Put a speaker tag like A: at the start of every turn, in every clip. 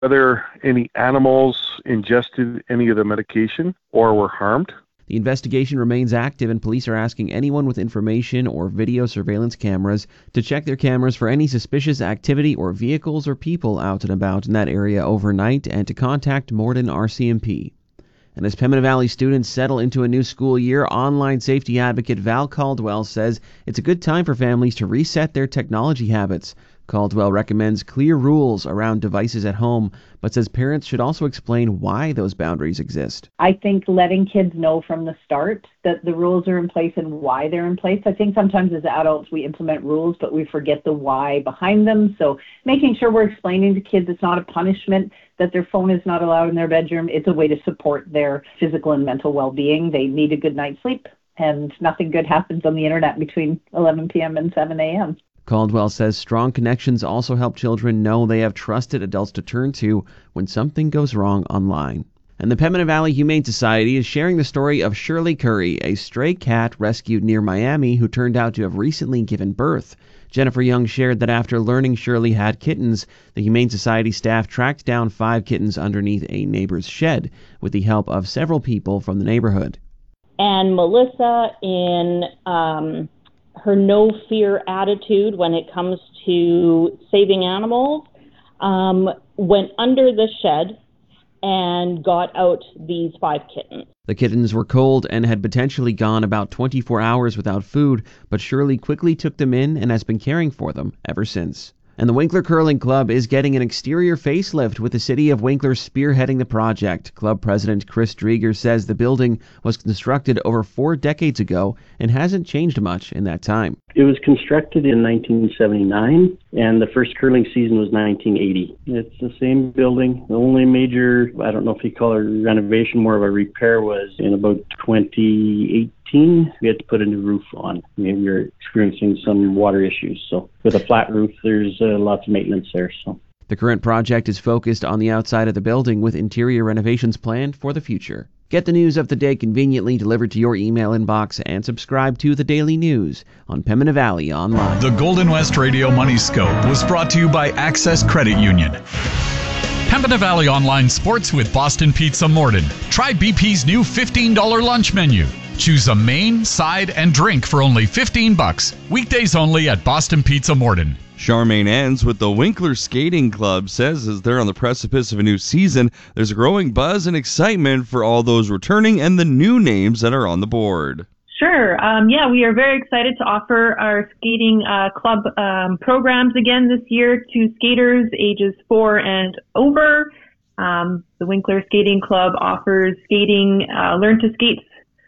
A: whether any animals ingested any of the medication or were harmed.
B: The investigation remains active, and police are asking anyone with information or video surveillance cameras to check their cameras for any suspicious activity or vehicles or people out and about in that area overnight, and to contact Morden RCMP. And as Pembina Valley students settle into a new school year, online safety advocate Val Caldwell says it's a good time for families to reset their technology habits. Caldwell recommends clear rules around devices at home, but says parents should also explain why those boundaries exist.
C: I think letting kids know from the start that the rules are in place and why they're in place. I think sometimes as adults we implement rules, but we forget the why behind them. So making sure we're explaining to kids it's not a punishment, that their phone is not allowed in their bedroom. It's a way to support their physical and mental well-being. They need a good night's sleep, and nothing good happens on the internet between 11 p.m. and 7 a.m.
B: Caldwell says strong connections also help children know they have trusted adults to turn to when something goes wrong online. And the Pembina Valley Humane Society is sharing the story of Shirley Curry, a stray cat rescued near Miami who turned out to have recently given birth. Jennifer Young shared that after learning Shirley had kittens, the Humane Society staff tracked down 5 kittens underneath a neighbor's shed with the help of several people from the neighborhood.
D: And Melissa, in her no-fear attitude when it comes to saving animals, went under the shed and got out these 5 kittens.
B: The kittens were cold and had potentially gone about 24 hours without food, but Shirley quickly took them in and has been caring for them ever since. And the Winkler Curling Club is getting an exterior facelift, with the city of Winkler spearheading the project. Club president Chris Drieger says the building was constructed over 4 decades ago and hasn't changed much in that time.
E: It was constructed in 1979, and the first curling season was 1980. It's the same building. The only major, I don't know if you call it renovation, more of a repair, was in about 2018. We had to put a new roof on. We were experiencing some water issues. So with a flat roof, there's lots of maintenance there. So
B: the current project is focused on the outside of the building, with interior renovations planned for the future. Get the news of the day conveniently delivered to your email inbox, and subscribe to The Daily News on Pembina Valley Online.
F: The Golden West Radio Money Scope was brought to you by Access Credit Union. Pembina Valley Online Sports with Boston Pizza Morden. Try BP's new $15 lunch menu. Choose a main, side, and drink for only $15. Weekdays only at Boston Pizza Morden.
G: Charmaine ends with the Winkler Skating Club says as they're on the precipice of a new season, there's a growing buzz and excitement for all those returning and the new names that are on the board.
H: Sure. We are very excited to offer our skating club programs again this year to skaters ages 4 and over. The Winkler Skating Club offers skating, learn to skate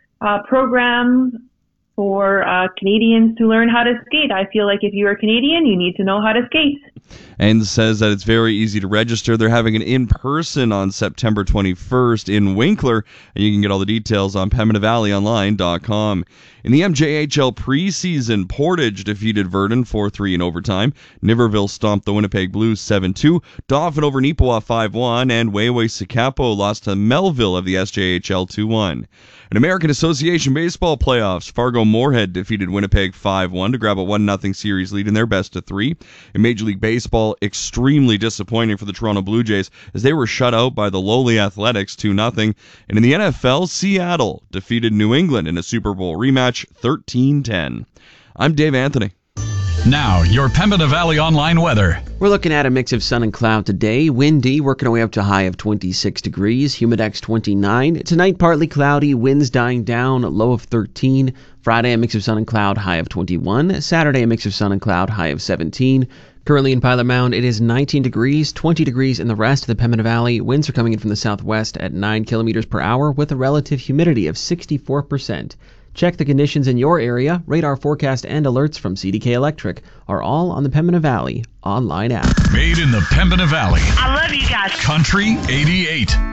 H: program for Canadians to learn how to skate. I feel like if you are Canadian, you need to know how to skate.
G: And says that it's very easy to register. They're having an in-person on September 21st in Winkler, and you can get all the details on PembinaValleyOnline.com. In the MJHL preseason, Portage defeated Verdun 4-3 in overtime. Niverville stomped the Winnipeg Blues 7-2. Dauphin over Neepawa 5-1, and Wayway-Sikapo lost to Melville of the SJHL 2-1. In American Association Baseball playoffs, Fargo-Moorhead defeated Winnipeg 5-1 to grab a 1-0 series lead in their best-of-3. In Major League Baseball, extremely disappointing for the Toronto Blue Jays as they were shut out by the lowly Athletics 2-0. And in the NFL, Seattle defeated New England in a Super Bowl rematch 13-10. I'm Dave Anthony.
F: Now, your Pembina Valley Online weather.
B: We're looking at a mix of sun and cloud today. Windy, working our way up to a high of 26 degrees. Humidex 29. Tonight, partly cloudy, winds dying down, low of 13. Friday, a mix of sun and cloud, high of 21. Saturday, a mix of sun and cloud, high of 17. Currently in Pilot Mound, it is 19 degrees, 20 degrees in the rest of the Pembina Valley. Winds are coming in from the southwest at 9 kilometers per hour with a relative humidity of 64%. Check the conditions in your area. Radar forecast and alerts from CDK Electric are all on the Pembina Valley online app.
F: Made in the Pembina Valley.
I: I love you guys.
F: Country 88.